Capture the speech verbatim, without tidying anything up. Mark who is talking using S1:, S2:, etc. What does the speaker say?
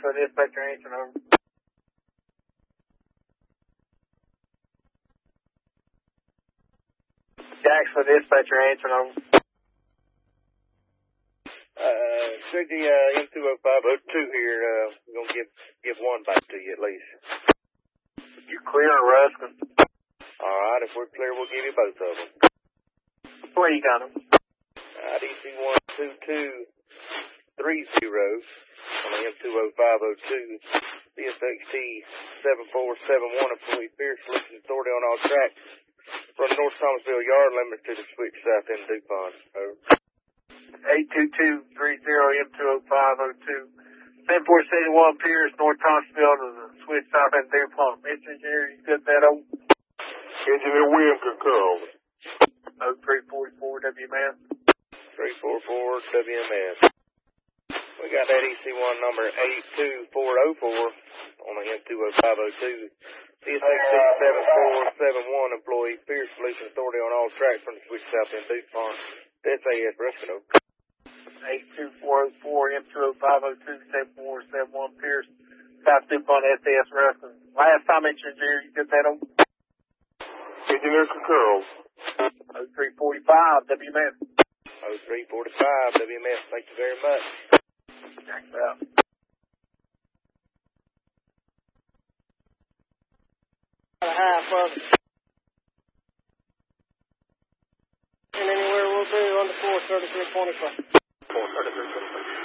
S1: for the dispatcher answering over. Jax for the dispatcher answering over.
S2: Uh, C G, uh, M two oh five oh two here, uh, we're gonna give, give one back to you at least.
S1: You clear or Ruskin?
S2: Alright, if we're clear, we'll give you both of them.
S1: Where you got them?
S2: I D C one two two three zero on the M two oh five oh two, C S X T seven four seven one, employee Pierce, Solutions Authority on all tracks from North Thomasville Yard limit to the switch south end DuPont. Over.
S1: eight two two three zero M two oh five oh two. seven four seven one Pierce, North Thomasville to the switch south end DuPont. Mister Engineer, you good that over?
S3: Engineer Williams concur over.
S1: oh three four four W M S.
S2: three four four W M S. We got that E C one number eight two four oh four on the M two oh five oh two. C S X T seven four seven one, employee Pierce, Solutions Authority on all tracks from the switch south end DuPont. S A S Ruskin.
S1: eight two four oh four M two oh five oh two seven four seven one Pierce, South DuPont S A S Ruskin. Last time, Engineer, you get that over?
S3: Engineer concur over.
S1: oh three four five W M S.
S2: oh three four five W M S, thank you very much.
S1: Thanks out.
S4: Half of and anywhere we'll do under four thirty-three twenty-five.
S3: four thirty-three twenty-five.